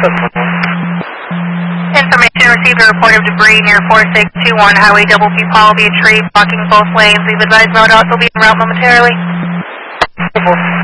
Information received a report of debris near 4621 Highway Double P. Paul, be a tree blocking both lanes. We've advised MoDOT will be en route momentarily.